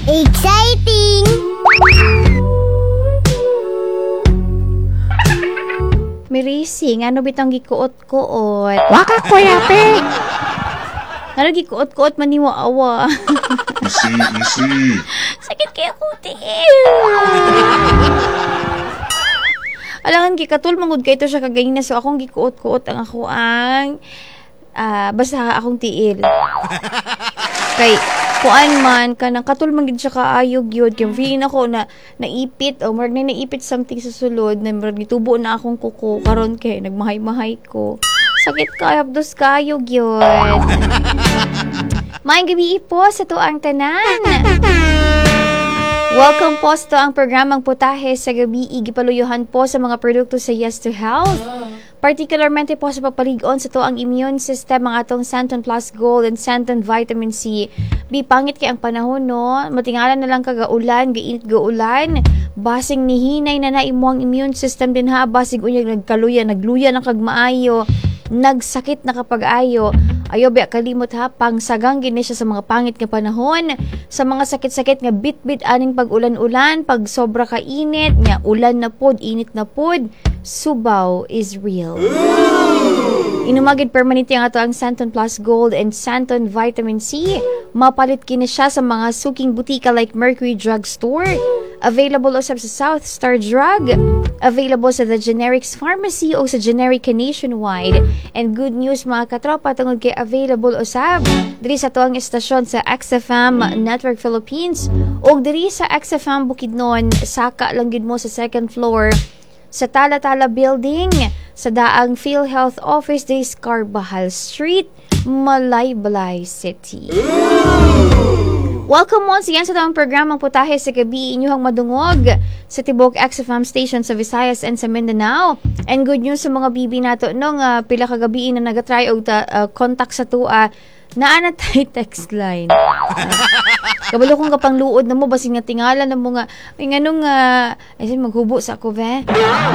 Exciting! Mirising, ano bitang gikuot-kuot? Waka kuya pe. Ano gikuot-kuot man nimo awa? Easy. Sakit kaya kutil. Alangan gikatul mangud kay to siya kagayna so akong gikuot-kuot ang ako ang basta akong tiil. Kay kuan man kanang katul man gid siya kaayog yun kay feeling ako na naipit o marag na naipit something sa sulod na marag gitubo na akong kuko karon kay nagmahay-mahay ko. Sakit kayap dos kayog yun. Maayong gabi po sa tuang tanan. Welcome po sa ang programang Putahe sa gabi. Igipaluyuhan po sa mga produkto sa Yes to Health. Particularmente po sa papaligon sa tuang immune system ang atong Santon Plus Gold and Santon Vitamin C. Bipangit kay ang panahon no. Matingalan na lang kagaulan, gainit gaulan. Basing nihinay na imo ang immune system din ha. Basig unyag nagluya ng kagmaayo. Nagsakit na kapag ayo. Ayo ba kalimot ha, pangsagang gini siya sa mga pangit nga panahon, sa mga sakit-sakit nga bit-bit aning pag-ulan-ulan, pag sobra ka init, nga ulan na pod, init na pod, subaw is real. Inumagid permanente ang ato ang Santon Plus Gold and Santon Vitamin C. Mapalit kini siya sa mga suking butika like Mercury Drug Store. Available usab sa South Star Drug. Available sa The Generics Pharmacy o sa Generica nationwide. And good news mga katropa tungod kay available usab diri sa tuang estasyon sa XFM Network Philippines o diri sa XFM Bukidnon. Saka lang gid mo sa second floor sa Tala-Tala Building sa daang PhilHealth Office diri sa Carbajal Street, Malaybalay City. Welcome once again sa tamang programang Putahe sa gabi, inyong madungog sa Tibok XFM station sa Visayas and sa Mindanao. And good news sa mga bibi nato nung pila ka gabi na nagatry og contact sa tua naa na tayo text line. Kabalo kong kapangluod na mo basing nga tingala na mo nga ay nganong maghubo sa ako ve.